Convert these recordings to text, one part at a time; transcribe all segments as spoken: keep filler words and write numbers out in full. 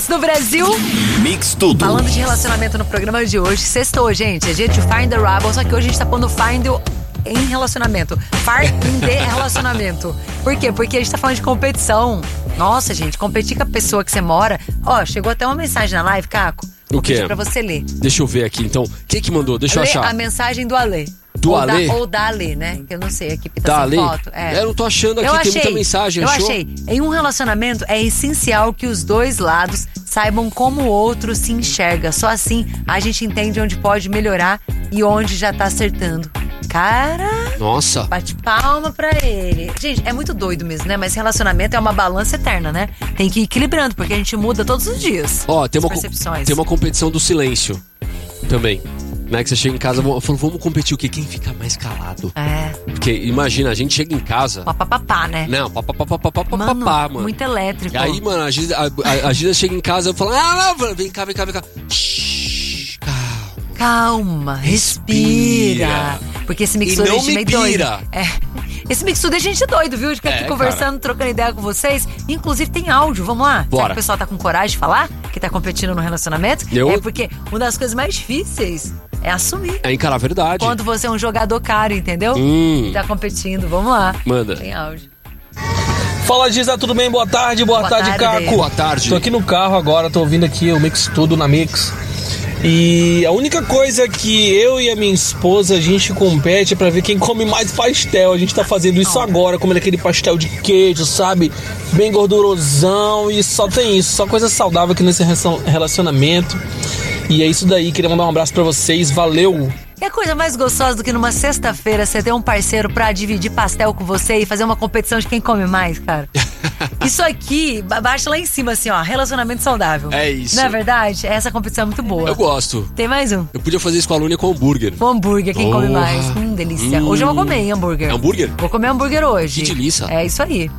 Mix do Brasil. Mix tudo. Falando de relacionamento no programa de hoje. Sextou, gente. É dia de Find the Rubble. Só que hoje a gente tá pondo Find em relacionamento. Find the relacionamento. Por quê? Porque a gente tá falando de competição. Nossa, gente, competir com a pessoa que você mora. Ó, chegou até uma mensagem na live, Caco. O Vou quê? pedir pra você ler. Deixa eu ver aqui, então. Quem que mandou? Deixa eu Lê achar. a mensagem do Alê. Do ou Alê? Da, ou da Alê, né? Que eu não sei, aqui tá Da sem Alê? foto. É. Eu não tô achando aqui, eu tem achei, muita mensagem, Eu achou? achei. Em um relacionamento é essencial que os dois lados saibam como o outro se enxerga. Só assim a gente entende onde pode melhorar e onde já tá acertando. Cara... Nossa. Bate palma pra ele. Gente, é muito doido mesmo, né? Mas relacionamento é uma balança eterna, né? Tem que ir equilibrando, porque a gente muda todos os dias. Ó, tem uma, percepções. tem uma competição do silêncio também. Né? Que você chega em casa, fala, vamos competir o quê? Quem fica mais calado? É. Porque imagina, a gente chega em casa... Papapá, né? Não, papapá, mano, mano. muito elétrico. E aí, mano, a Gisa, a, a, a Gisa chega em casa e fala, ah, não, vem cá, vem cá, vem cá. Shhh, calma. Calma, respira. respira. Porque esse mixudo é meio doido. É. Esse mixudo é gente doido, viu? De ficar aqui é, conversando, cara. Trocando ideia com vocês. Inclusive tem áudio, vamos lá? Bora. Será que o pessoal tá com coragem de falar que tá competindo no relacionamento? Eu... É porque uma das coisas mais difíceis é assumir. É encarar a verdade. Quando você é um jogador caro, entendeu? Hum. E tá competindo, vamos lá. Manda. Tem áudio. Fala, Giza, tudo bem? Boa tarde, boa, boa tarde, tarde, Caco. Boa tarde. Tô aqui no carro agora, tô ouvindo aqui o Mix Tudo na Mix. E a única coisa que eu e a minha esposa, a gente compete é pra ver quem come mais pastel. A gente tá fazendo isso agora, comendo aquele pastel de queijo, sabe? Bem gordurosão, e só tem isso, só coisa saudável aqui nesse relacionamento. E é isso daí, queria mandar um abraço pra vocês, valeu! Que coisa mais gostosa do que numa sexta-feira você ter um parceiro pra dividir pastel com você e fazer uma competição de quem come mais, cara? Isso aqui, baixa lá em cima, assim, ó, relacionamento saudável. É isso. Não é verdade? Essa competição é muito boa. Eu gosto. Tem mais um? Eu podia fazer isso com a Luna com hambúrguer. Com hambúrguer, quem oh. come mais. Hum, delícia. Hum. Hoje eu vou comer, hein, hambúrguer. Hambúrguer? Vou comer hambúrguer hoje. Que delícia. É isso aí.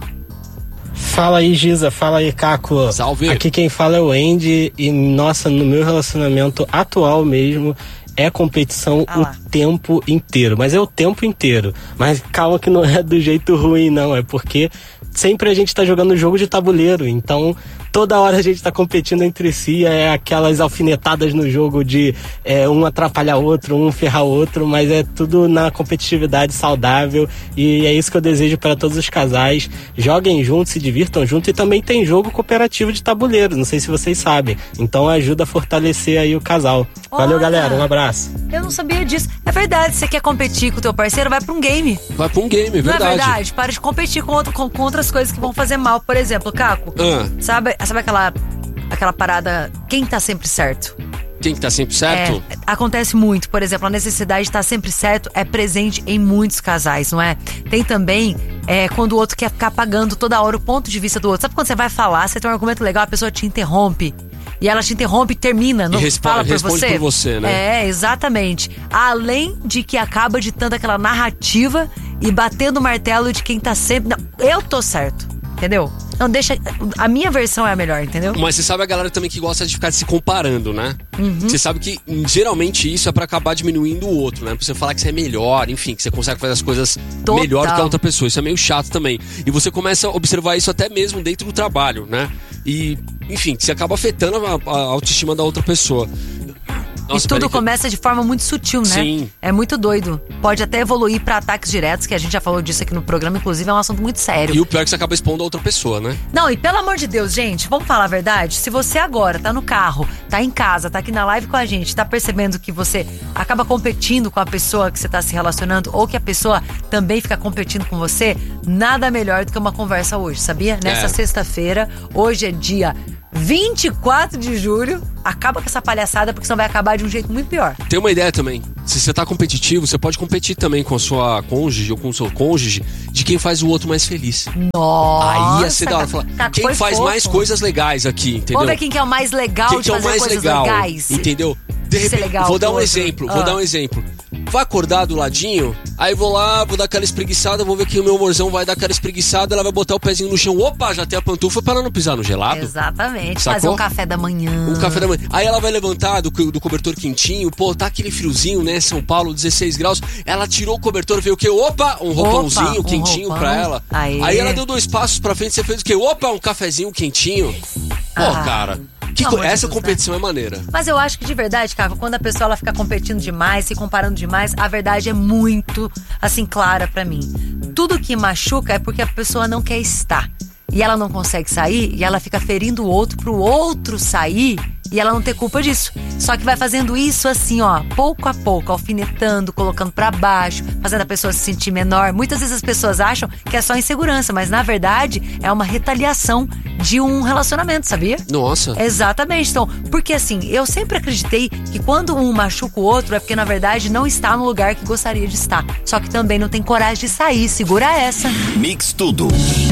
Fala aí, Giza. Fala aí, Caco. Salve. Aqui quem fala é o Andy e, nossa, no meu relacionamento atual mesmo... É competição ah o tempo inteiro, mas é o tempo inteiro. Mas calma que não é do jeito ruim, não. É porque sempre a gente tá jogando jogo de tabuleiro, então toda hora a gente tá competindo entre si, é aquelas alfinetadas no jogo de é, um atrapalhar outro, um ferrar outro, mas é tudo na competitividade saudável e é isso que eu desejo para todos os casais. Joguem juntos, se divirtam juntos e também tem jogo cooperativo de tabuleiro, não sei se vocês sabem, então ajuda a fortalecer aí o casal. Valeu, Olha, galera, um abraço. Eu não sabia disso. É verdade, você quer competir com o teu parceiro, vai pra um game. Vai pra um game, é verdade. Não é verdade? Para de competir com, outro, com, com outras coisas que vão fazer mal. Por exemplo, Caco, ah. sabe, sabe aquela, aquela parada, quem tá sempre certo? Quem que tá sempre certo? É, acontece muito, por exemplo, a necessidade de estar sempre certo é presente em muitos casais, não é? Tem também é, quando o outro quer ficar pagando toda hora o ponto de vista do outro. Sabe quando você vai falar, você tem um argumento legal, a pessoa te interrompe. E ela te interrompe e termina, não e responde, fala por responde você? por você, né? É, exatamente. Além de que acaba ditando aquela narrativa e batendo o martelo de quem tá sempre... Não, eu tô certo, entendeu? Não deixa... A minha versão é a melhor, entendeu? Mas você sabe a galera também que gosta de ficar se comparando, né? Uhum. Você sabe que geralmente isso é pra acabar diminuindo o outro, né? Pra você falar que você é melhor, enfim, que você consegue fazer as coisas Total. melhor do que a outra pessoa. Isso é meio chato também. E você começa a observar isso até mesmo dentro do trabalho, né? E, enfim, que você acaba afetando a, a autoestima da outra pessoa. Nossa, e tudo que... começa de forma muito sutil, né? Sim. É muito doido. Pode até evoluir pra ataques diretos, que a gente já falou disso aqui no programa, inclusive é um assunto muito sério. E o pior é que você acaba expondo a outra pessoa, né? Não, e pelo amor de Deus, gente, vamos falar a verdade? Se você agora tá no carro, tá em casa, tá aqui na live com a gente, tá percebendo que você acaba competindo com a pessoa que você tá se relacionando, ou que a pessoa também fica competindo com você, nada melhor do que uma conversa hoje, sabia? Nessa é. sexta-feira, hoje é dia vinte e quatro de julho, acaba com essa palhaçada, porque senão vai acabar de um jeito muito pior. Tem uma ideia também. Se você tá competitivo, você pode competir também com a sua cônjuge ou com o seu cônjuge de quem faz o outro mais feliz. Nossa! Aí ia ser da hora falar, tá, quem faz fofo. mais coisas legais aqui, entendeu? Vamos ver quem que é o mais legal quem de que é o fazer mais coisas legal, legais. entendeu? De repente, legal vou dar um outro. exemplo, ah. vou dar um exemplo. Vai acordar do ladinho, aí vou lá, vou dar aquela espreguiçada, vou ver que o meu amorzão vai dar aquela espreguiçada, ela vai botar o pezinho no chão, opa, já tem a pantufa pra ela não pisar no gelado. Exatamente, sacou? Fazer um café da manhã. Um café da manhã. Aí ela vai levantar do, do cobertor quentinho, pô, tá aquele friozinho, né, São Paulo, dezesseis graus, ela tirou o cobertor, veio o quê? Opa, um roupãozinho Opa, quentinho um roupão. pra ela. Aê. Aí ela deu dois passos pra frente, você fez o quê? Opa, um cafezinho quentinho. Pô, Ah. cara... Que Pelo co- amor de essa Deus, competição é maneira. Mas eu acho que de verdade, Caco, quando a pessoa ela fica competindo demais, se comparando demais, a verdade é muito, assim, clara pra mim. Tudo que machuca é porque a pessoa não quer estar. E ela não consegue sair, e ela fica ferindo o outro pro outro sair, e ela não ter culpa disso. Só que vai fazendo isso assim, ó, pouco a pouco, alfinetando, colocando pra baixo, fazendo a pessoa se sentir menor. Muitas vezes as pessoas acham que é só insegurança, mas na verdade é uma retaliação de um relacionamento, sabia? Nossa. Exatamente. Então, porque assim, eu sempre acreditei que quando um machuca o outro é porque na verdade não está no lugar que gostaria de estar. Só que também não tem coragem de sair. Segura essa. Mix Tudo.